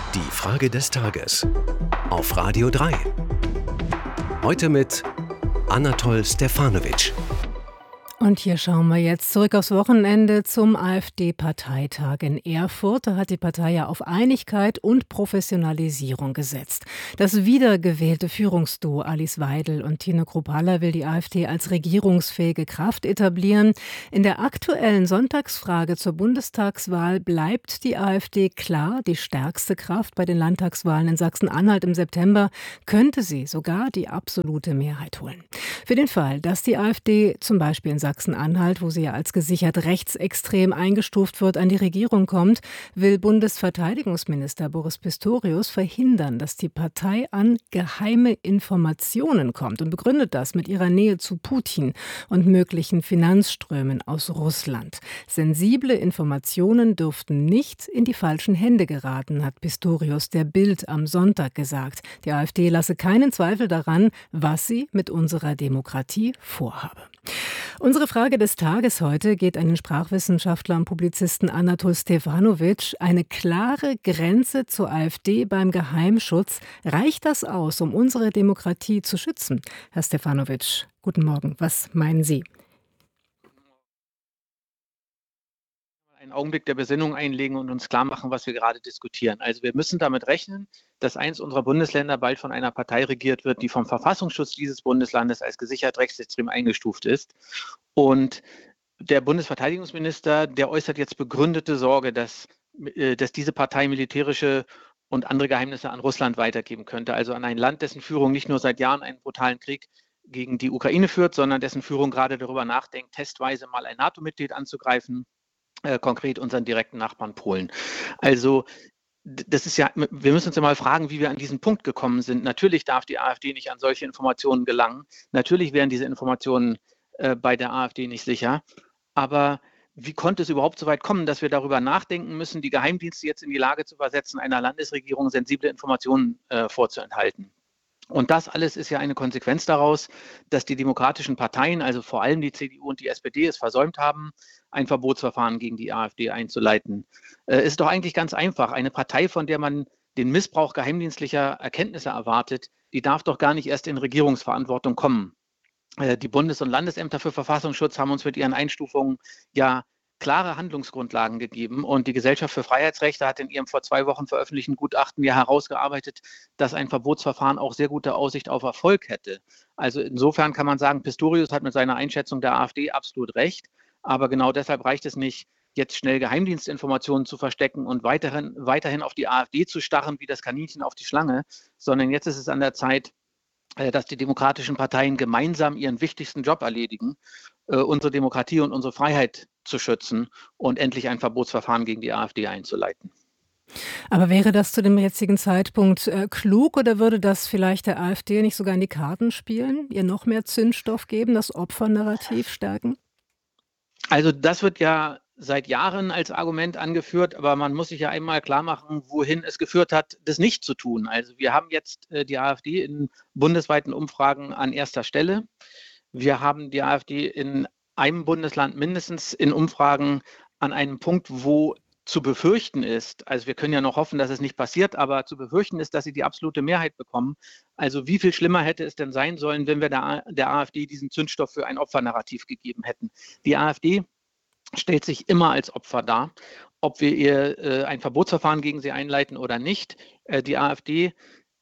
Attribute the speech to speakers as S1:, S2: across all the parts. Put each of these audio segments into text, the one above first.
S1: Die Frage des Tages auf Radio 3. Heute mit Anatol Stefanovic.
S2: Und hier schauen wir jetzt zurück aufs Wochenende zum AfD-Parteitag in Erfurt. Da hat die Partei ja auf Einigkeit und Professionalisierung gesetzt. Das wiedergewählte Führungsduo Alice Weidel und Tine Kruppalla will die AfD als regierungsfähige Kraft etablieren. In der aktuellen Sonntagsfrage zur Bundestagswahl bleibt die AfD klar die stärkste Kraft. Bei den Landtagswahlen in Sachsen-Anhalt im September könnte sie sogar die absolute Mehrheit holen. Für den Fall, dass die AfD zum Beispiel in Sachsen-Anhalt, wo sie ja als gesichert rechtsextrem eingestuft wird, an die Regierung kommt, will Bundesverteidigungsminister Boris Pistorius verhindern, dass die Partei an geheime Informationen kommt und begründet das mit ihrer Nähe zu Putin und möglichen Finanzströmen aus Russland. Sensible Informationen dürften nicht in die falschen Hände geraten, hat Pistorius der Bild am Sonntag gesagt. Die AfD lasse keinen Zweifel daran, was sie mit unserer Demokratie vorhabe. Unsere Frage des Tages heute geht an den Sprachwissenschaftler und Publizisten Anatol Stefanovic. Eine klare Grenze zur AfD beim Geheimschutz. Reicht das aus, um unsere Demokratie zu schützen? Herr Stefanovic, guten Morgen. Was meinen Sie?
S3: Einen Augenblick der Besinnung einlegen und uns klar machen, was wir gerade diskutieren. Also wir müssen damit rechnen, dass eins unserer Bundesländer bald von einer Partei regiert wird, die vom Verfassungsschutz dieses Bundeslandes als gesichert rechtsextrem eingestuft ist. Und der Bundesverteidigungsminister, der äußert jetzt begründete Sorge, dass diese Partei militärische und andere Geheimnisse an Russland weitergeben könnte. Also an ein Land, dessen Führung nicht nur seit Jahren einen brutalen Krieg gegen die Ukraine führt, sondern dessen Führung gerade darüber nachdenkt, testweise mal ein NATO-Mitglied anzugreifen. Konkret unseren direkten Nachbarn Polen. Also das ist ja, wir müssen uns ja mal fragen, wie wir an diesen Punkt gekommen sind. Natürlich darf die AfD nicht an solche Informationen gelangen. Natürlich wären diese Informationen bei der AfD nicht sicher. Aber wie konnte es überhaupt so weit kommen, dass wir darüber nachdenken müssen, die Geheimdienste jetzt in die Lage zu versetzen, einer Landesregierung sensible Informationen vorzuenthalten? Und das alles ist ja eine Konsequenz daraus, dass die demokratischen Parteien, also vor allem die CDU und die SPD, es versäumt haben, ein Verbotsverfahren gegen die AfD einzuleiten. Ist doch eigentlich ganz einfach. Eine Partei, von der man den Missbrauch geheimdienstlicher Erkenntnisse erwartet, die darf doch gar nicht erst in Regierungsverantwortung kommen. Die Bundes- und Landesämter für Verfassungsschutz haben uns mit ihren Einstufungen ja klare Handlungsgrundlagen gegeben. Und die Gesellschaft für Freiheitsrechte hat in ihrem vor 2 Wochen veröffentlichten Gutachten ja herausgearbeitet, dass ein Verbotsverfahren auch sehr gute Aussicht auf Erfolg hätte. Also insofern kann man sagen, Pistorius hat mit seiner Einschätzung der AfD absolut recht. Aber genau deshalb reicht es nicht, jetzt schnell Geheimdienstinformationen zu verstecken und weiterhin auf die AfD zu starren wie das Kaninchen auf die Schlange, sondern jetzt ist es an der Zeit, dass die demokratischen Parteien gemeinsam ihren wichtigsten Job erledigen, unsere Demokratie und unsere Freiheit zu schützen und endlich ein Verbotsverfahren gegen die AfD einzuleiten.
S2: Aber wäre das zu dem jetzigen Zeitpunkt klug oder würde das vielleicht der AfD nicht sogar in die Karten spielen, ihr noch mehr Zündstoff geben, das Opfernarrativ stärken?
S3: Also das wird ja seit Jahren als Argument angeführt, aber man muss sich ja einmal klar machen, wohin es geführt hat, das nicht zu tun. Also wir haben jetzt die AfD in bundesweiten Umfragen an erster Stelle. Wir haben die AfD in einem Bundesland mindestens in Umfragen an einem Punkt, wo zu befürchten ist, also wir können ja noch hoffen, dass es nicht passiert, aber zu befürchten ist, dass sie die absolute Mehrheit bekommen. Also wie viel schlimmer hätte es denn sein sollen, wenn wir der AfD diesen Zündstoff für ein Opfernarrativ gegeben hätten? Die AfD stellt sich immer als Opfer dar, ob wir ihr ein Verbotsverfahren gegen sie einleiten oder nicht. Die AfD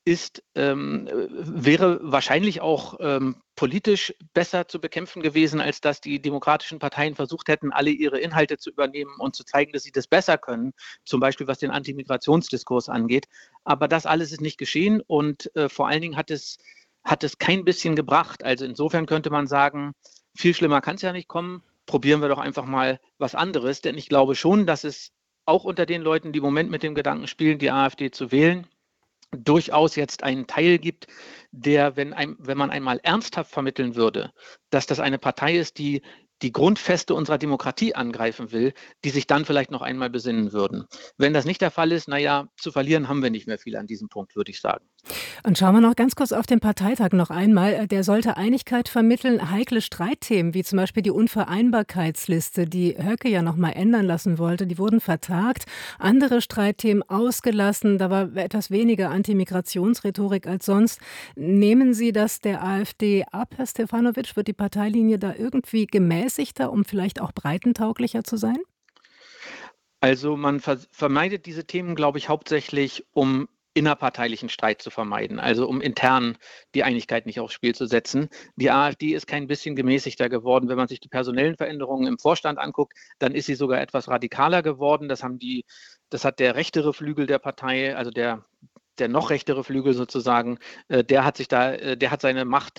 S3: wäre wahrscheinlich auch politisch besser zu bekämpfen gewesen, als dass die demokratischen Parteien versucht hätten, alle ihre Inhalte zu übernehmen und zu zeigen, dass sie das besser können, zum Beispiel was den Antimigrationsdiskurs angeht. Aber das alles ist nicht geschehen und vor allen Dingen hat es kein bisschen gebracht. Also insofern könnte man sagen, viel schlimmer kann es ja nicht kommen. Probieren wir doch einfach mal was anderes, denn ich glaube schon, dass es auch unter den Leuten, die im Moment mit dem Gedanken spielen, die AfD zu wählen, durchaus jetzt einen Teil gibt, der, wenn man einmal ernsthaft vermitteln würde, dass das eine Partei ist, die die Grundfeste unserer Demokratie angreifen will, die sich dann vielleicht noch einmal besinnen würden. Wenn das nicht der Fall ist, naja, zu verlieren haben wir nicht mehr viel an diesem Punkt, würde ich sagen.
S2: Und schauen wir noch ganz kurz auf den Parteitag noch einmal. Der sollte Einigkeit vermitteln. Heikle Streitthemen, wie zum Beispiel die Unvereinbarkeitsliste, die Höcke ja noch mal ändern lassen wollte, die wurden vertagt. Andere Streitthemen ausgelassen. Da war etwas weniger Antimigrationsrhetorik als sonst. Nehmen Sie das der AfD ab, Herr Stefanovic? Wird die Parteilinie da irgendwie gemäßigter, um vielleicht auch breitentauglicher zu sein?
S3: Also man vermeidet diese Themen, glaube ich, hauptsächlich, um innerparteilichen Streit zu vermeiden, also um intern die Einigkeit nicht aufs Spiel zu setzen. Die AfD ist kein bisschen gemäßigter geworden. Wenn man sich die personellen Veränderungen im Vorstand anguckt, dann ist sie sogar etwas radikaler geworden. Das hat der rechtere Flügel der Partei, also der noch rechtere Flügel sozusagen, der hat seine Macht